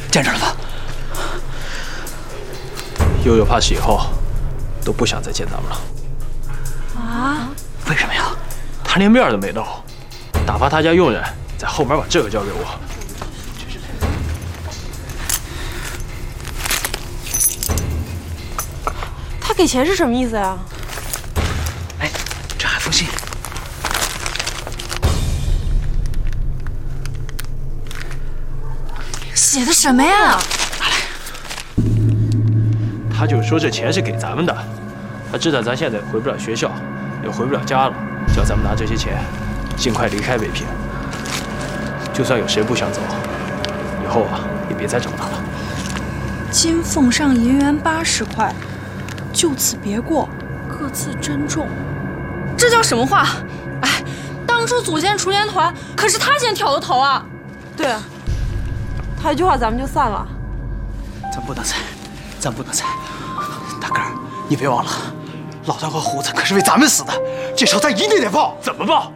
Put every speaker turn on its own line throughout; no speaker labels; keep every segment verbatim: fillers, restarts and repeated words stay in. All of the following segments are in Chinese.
见着了吧？
悠悠怕是以后都不想再见咱们了。
啊？
为什么呀？
他连面都没露，打发他家佣人在后门把这个交给我。
他给钱是什么意思呀？
哎，这还封信。
写的什么呀？
拿来。
他就说这钱是给咱们的，他知道咱现在回不了学校，也回不了家了，叫咱们拿这些钱，尽快离开北平。就算有谁不想走，以后啊也别再找他了。
今奉上银元八十块，就此别过，各自珍重。
这叫什么话？哎，当初祖先除奸团可是他先挑的头啊！对啊，他一句话咱们就散了。
咱不能散，咱不能散。大哥，你别忘了，老大和胡子可是为咱们死的，这仇咱一定得报。
怎么报？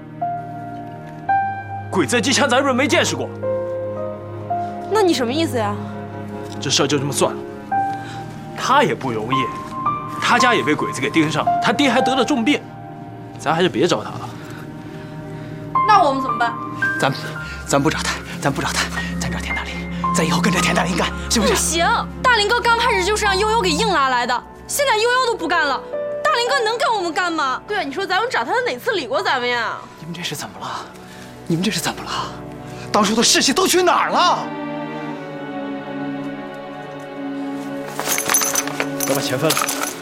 鬼子机枪咱又没见识过。
那你什么意思呀？
这事儿就这么算了。他也不容易，他家也被鬼子给盯上了，他爹还得了重病，咱还是别找他了。
那我们怎么办？
咱咱不找他，咱不找他，咱找田大林，咱以后跟着田大林干，行不行？
不行，大林哥刚开始就是让悠悠给硬拉来的，现在悠悠都不干了，大林哥能跟我们干吗？对啊，你说咱们找他，他哪次理过咱们呀？
你们这是怎么了？你们这是怎么了？当初的士气都去哪儿了？
咱把钱分了。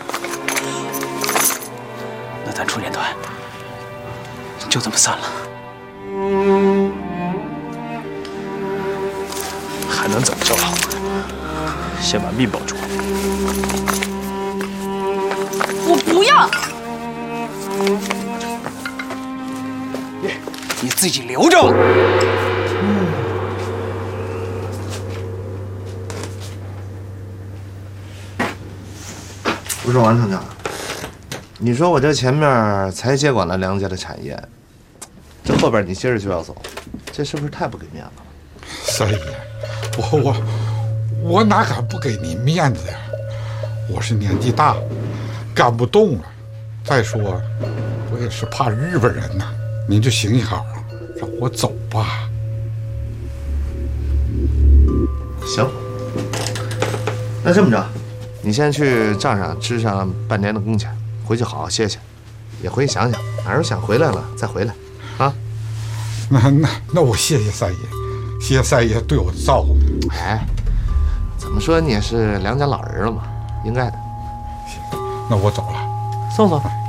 那咱出年团就这么散了？
还能怎么着？先把命保住。
我不要。
你你自己留着吧。
不是王厂长，你说我这前面才接管了梁家的产业，这后边你接着就要走，这是不是太不给面子了？
三爷，我我我哪敢不给你面子呀？我是年纪大，干不动了。再说，我也是怕日本人呐。您就行好，让我走吧。
行，那这么着。你先去账上支上半年的工钱，回去好好歇歇，也回去想想，哪时候想回来了再回来，啊？
那那那我谢谢三爷，谢谢三爷对我的照顾。
哎，怎么说你也是梁家老人了嘛，应该的。
行，那我走了。
送送。